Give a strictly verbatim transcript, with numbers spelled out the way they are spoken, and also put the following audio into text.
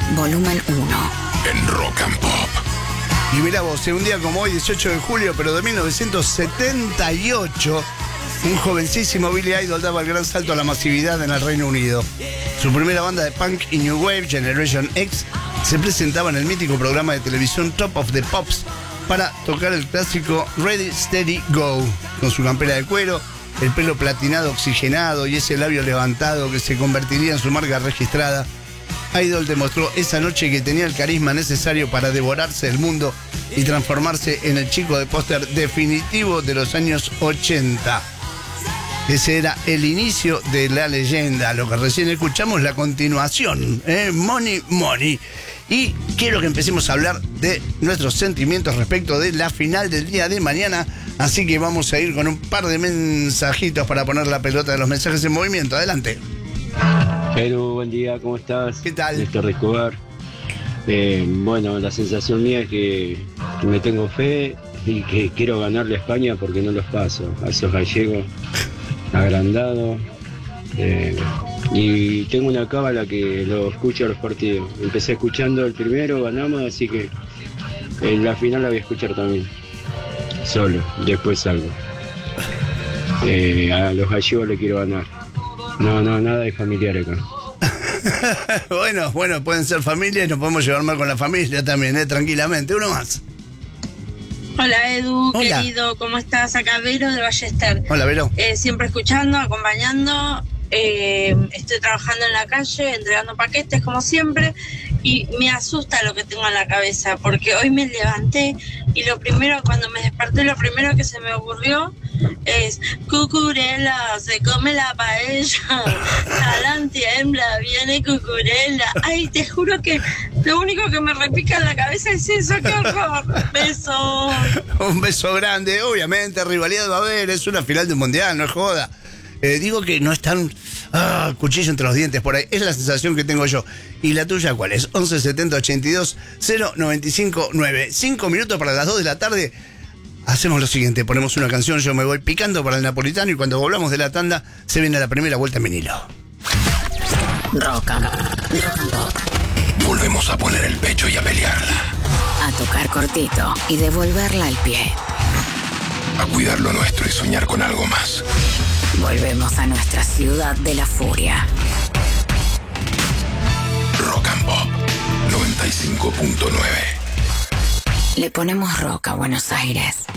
volumen uno. En Rock and Pop. Y mira vos, un día como hoy, dieciocho de julio, pero de mil novecientos setenta y ocho, un jovencísimo Billy Idol daba el gran salto a la masividad en el Reino Unido. Su primera banda de punk y new wave, Generation X, se presentaba en el mítico programa de televisión Top of the Pops para tocar el clásico Ready, Steady, Go. Con su campera de cuero, el pelo platinado oxigenado y ese labio levantado que se convertiría en su marca registrada, Idol demostró esa noche que tenía el carisma necesario para devorarse el mundo y transformarse en el chico de póster definitivo de los años ochenta. Ese era el inicio de la leyenda, lo que recién escuchamos, la continuación, ¿eh? Money, Money. Y quiero que empecemos a hablar de nuestros sentimientos respecto de la final del día de mañana. Así que vamos a ir con un par de mensajitos para poner la pelota de los mensajes en movimiento. Adelante. Pero buen día, ¿cómo estás? ¿Qué tal? Néstor Escobar. Eh, bueno, la sensación mía es que, que me tengo fe y que quiero ganarle a España porque no los paso. A esos gallegos agrandados. Eh, y tengo una cábala que lo escucho a los partidos. Empecé escuchando el primero, ganamos, así que en la final la voy a escuchar también. Solo, después salgo. Eh, a los gallegos le quiero ganar. No, no, nada de familiar acá. bueno, bueno, pueden ser familia y nos podemos llevar mal con la familia también, ¿eh? Tranquilamente. Uno más. Hola Edu, Hola. Querido, ¿cómo estás? Acá Vero de Ballester. Hola, Vero. Eh, siempre escuchando, acompañando. Eh, estoy trabajando en la calle, entregando paquetes como siempre. Y me asusta lo que tengo en la cabeza, porque hoy me levanté y lo primero, cuando me desperté, lo primero que se me ocurrió es: Cucurela, se come la paella, Talán tiembla, viene Cucurela. Ay, te juro que lo único que me repica en la cabeza es eso. ¡Qué horror! Beso. Un beso grande, obviamente, rivalidad va a haber, es una final de un mundial, no es joda. Eh, digo que no están ah, cuchillo entre los dientes por ahí, es la sensación que tengo yo. ¿Y la tuya cuál es? once setenta ochenta y dos cero noventa y cinco nueve. Cinco minutos para las dos de la tarde. Hacemos lo siguiente, ponemos una canción, yo me voy picando para el napolitano y cuando volvamos de la tanda se viene la primera vuelta en vinilo. Rock and, rock and Pop. Volvemos a poner el pecho y a pelearla. A tocar cortito y devolverla al pie. A cuidar lo nuestro y soñar con algo más. Volvemos a nuestra ciudad de la furia. Rock and Pop noventa y cinco punto nueve. Le ponemos rock a Buenos Aires.